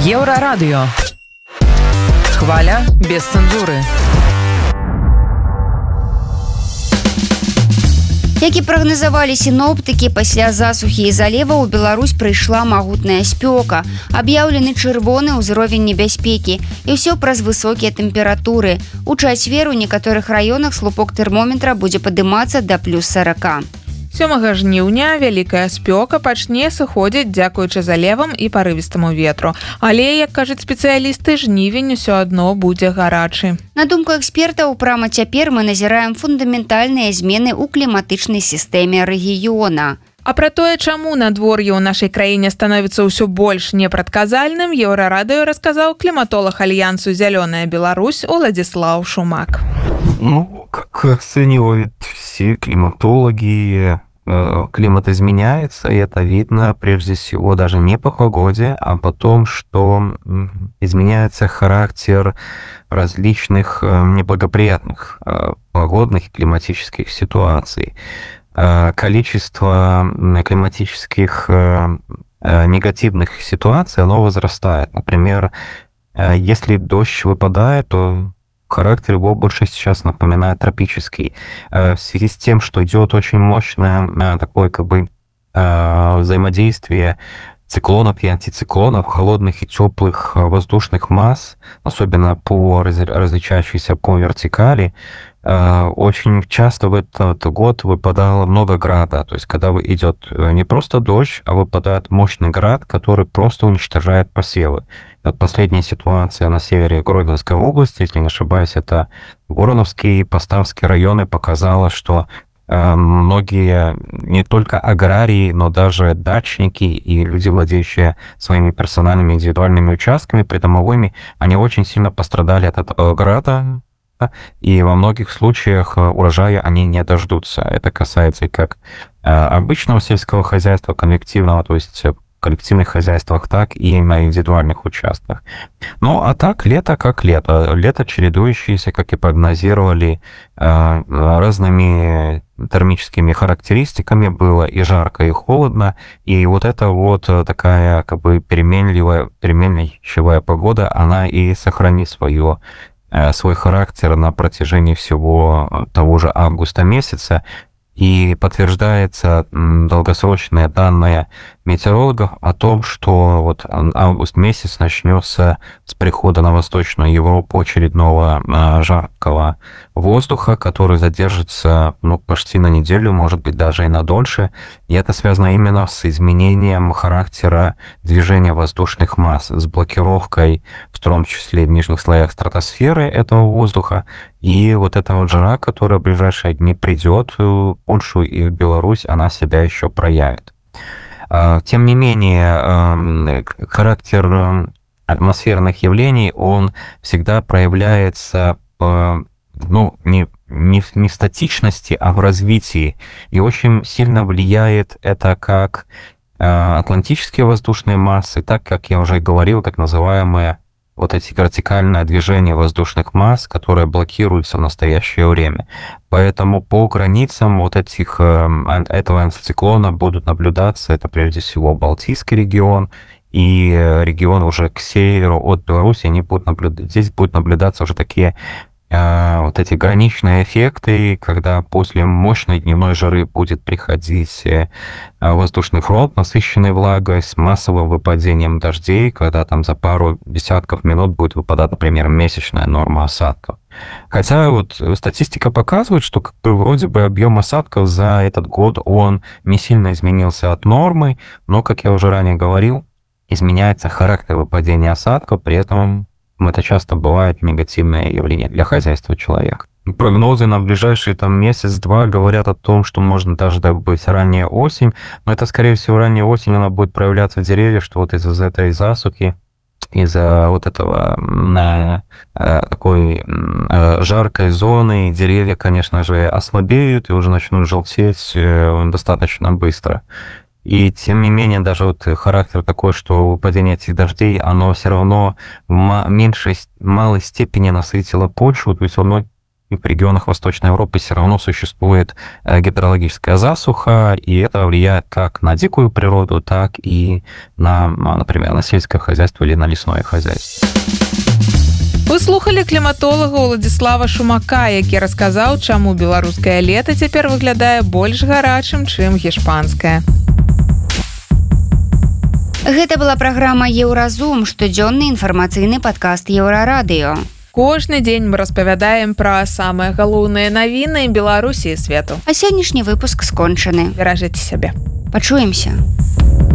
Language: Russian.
Еўрарадыё. Хваля без цэнзуры. Як і прагназавалі сіноптыкі, пасля засухі і залева ў Беларусь прыйшла магутная спёка. Аб'яўлены чырвоны ўзровень небяспекі. І ўсё праз высокія тэмпературы. У чацвер у некаторых раёнах слупок тэрмометра будзе падымацца да плюс 40. 7 жніўня вялікая спёка пачне сыходзіць дзякуючы залевам і парывістаму ветру. Але, як кажуць спецыялісты, жнівень усё адно будзе гарачы. На думку экспертаў, прама цяпер мы назіраем фундаментальныя змены ў кліматычнай сістэме рэгіёна. А пра тое, чаму надвор'е ў нашай краіне становіцца ўсё больш непрадказальным, Еўрарадыё расказаў кліматолог Альянсу «Зелёная Беларусь» Уладзіслаў Шумак. Как оценивают все климатологи, климат изменяется, и это видно прежде всего даже не по погоде, а по тому, что изменяется характер различных неблагоприятных погодных и климатических ситуаций. Количество климатических негативных ситуаций, оно возрастает. Например, если дождь выпадает, то характер его больше сейчас напоминает тропический. В связи с тем, что идет очень мощное такое взаимодействие циклонов и антициклонов, холодных и теплых воздушных масс, особенно различающихся по вертикали, очень часто в этот год выпадало много града. То есть, когда идет не просто дождь, а выпадает мощный град, который просто уничтожает посевы. Вот последняя ситуация на севере Гродненской области, если не ошибаюсь, это Вороновские и Поставские районы, показала, что многие, не только аграрии, но даже дачники и люди, владеющие своими персональными индивидуальными участками придомовыми, они очень сильно пострадали от града, и во многих случаях урожая они не дождутся. Это касается и как обычного сельского хозяйства, коллективного, то есть коллективных хозяйствах, так и на индивидуальных участках. Ну, а так, лето как лето. Лето, чередующееся, как и прогнозировали, разными термическими характеристиками было и жарко, и холодно. И вот эта вот такая переменчивая погода, она и сохранит свой характер на протяжении всего того же августа месяца. И подтверждается долгосрочные данные метеорологов о том, что вот август месяц начнется с прихода на Восточную Европу очередного жаркого воздуха, который задержится почти на неделю, может быть, даже и на дольше. И это связано именно с изменением характера движения воздушных масс, с блокировкой, в том числе в нижних слоях стратосферы этого воздуха. И вот эта вот жара, которая в ближайшие дни придет в Польшу и в Беларусь, она себя еще проявит. Тем не менее, характер атмосферных явлений, он всегда проявляется не в статичности, а в развитии. И очень сильно влияет это как атлантические воздушные массы, так, как я уже говорил, так называемые вот эти вертикальное движение воздушных масс, которые блокируются в настоящее время. Поэтому по границам вот этого антициклона будут наблюдаться, это прежде всего Балтийский регион и регион уже к северу от Беларуси, здесь будут наблюдаться уже такие вот эти граничные эффекты, когда после мощной дневной жары будет приходить воздушный фронт, насыщенный влагой, с массовым выпадением дождей, когда там за пару десятков минут будет выпадать, например, месячная норма осадков. Хотя вот статистика показывает, что вроде бы объем осадков за этот год, он не сильно изменился от нормы, но, как я уже ранее говорил, изменяется характер выпадения осадков, при этом это часто бывает негативное явление для хозяйства человека. Прогнозы на ближайший месяц-два говорят о том, что можно даже быть ранняя осень, но это, скорее всего, ранняя осень, она будет проявляться в деревьях, что вот из-за этой засухи, из-за вот этого такой жаркой зоны деревья, конечно же, ослабеют и уже начнут желтеть достаточно быстро. И тем не менее, даже вот характер такой, что выпадение этих дождей, оно все равно в малой степени насытило почву, то есть оно в регионах Восточной Европы все равно существует гидрологическая засуха, и это влияет как на дикую природу, так и на, например, на сельское хозяйство или на лесное хозяйство. Вы слухали кліматолага Уладзіслава Шумака, які расказаў, чаму беларускае лета цяпер выглядае больш гарачым, чым гішпанскае. Гэта была праграма «Еўразум», штодзённы інфармацыйны падкаст Еўрарадыё. Кожны дзень мы распавядаем пра самыя галоўныя навіны Беларусі і свету. А сённяшні выпуск скончаны. Беражыце сябе. Пачуемся.